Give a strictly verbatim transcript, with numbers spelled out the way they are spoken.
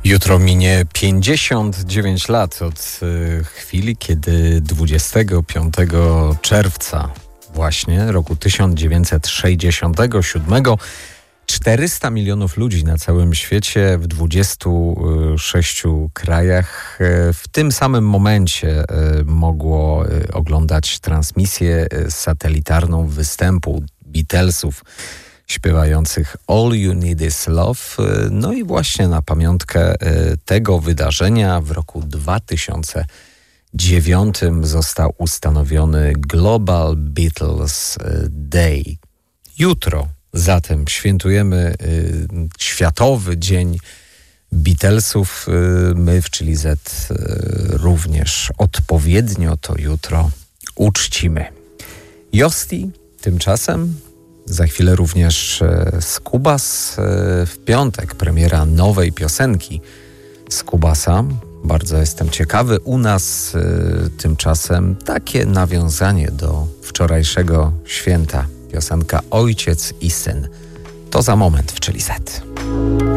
Jutro minie pięćdziesiąt dziewięć lat od y, chwili, kiedy dwudziestego piątego czerwca właśnie roku tysiąc dziewięćset sześćdziesiątego siódmego czterysta milionów ludzi na całym świecie w dwudziestu sześciu krajach w tym samym momencie mogło oglądać transmisję satelitarną występu Beatlesów śpiewających All You Need Is Love. No i właśnie na pamiątkę tego wydarzenia w roku dwa tysiące dziewiątym został ustanowiony Global Beatles Day. Jutro zatem świętujemy y, Światowy Dzień Beatlesów. Y, my w Chili Z y, również odpowiednio to jutro uczcimy. Josti tymczasem, za chwilę również y, Skubas. Y, w piątek premiera nowej piosenki Skubasa. Bardzo jestem ciekawy. U nas y, tymczasem takie nawiązanie do wczorajszego święta. Piosenka Ojciec i Syn. To za moment w Chili Z.